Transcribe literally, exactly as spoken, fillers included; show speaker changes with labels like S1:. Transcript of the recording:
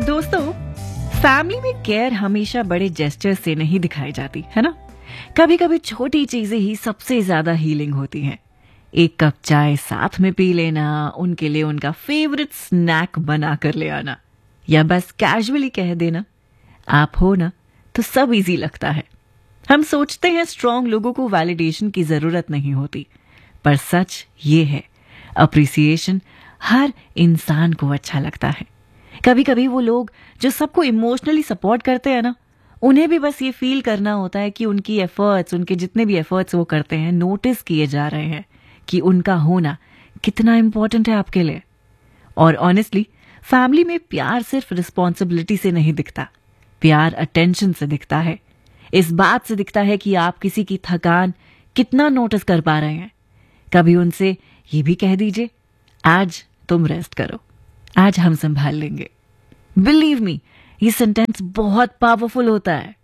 S1: दोस्तों, फैमिली में केयर हमेशा बड़े जेस्चर से नहीं दिखाई जाती है ना। कभी कभी छोटी चीजें ही सबसे ज्यादा हीलिंग होती हैं। एक कप चाय साथ में पी लेना, उनके लिए उनका फेवरेट स्नैक बना कर ले आना, या बस कैजुअली कह देना आप हो ना, तो सब इजी लगता है। हम सोचते हैं स्ट्रांग लोगों को वैलिडेशन की जरूरत नहीं होती, पर सच ये है, अप्रिसिएशन हर इंसान को अच्छा लगता है। कभी कभी वो लोग जो सबको इमोशनली सपोर्ट करते हैं ना, उन्हें भी बस ये फील करना होता है कि उनकी एफर्ट्स, उनके जितने भी एफर्ट्स वो करते हैं, नोटिस किए जा रहे हैं, कि उनका होना कितना इंपॉर्टेंट है आपके लिए। और ऑनेस्टली, फैमिली में प्यार सिर्फ रिस्पॉन्सिबिलिटी से नहीं दिखता, प्यार अटेंशन से दिखता है। इस बात से दिखता है कि आप किसी की थकान कितना नोटिस कर पा रहे हैं। कभी उनसे ये भी कह दीजिए, आज तुम रेस्ट करो, आज हम संभाल लेंगे। बिलीव मी, ये सेंटेंस बहुत पावरफुल होता है।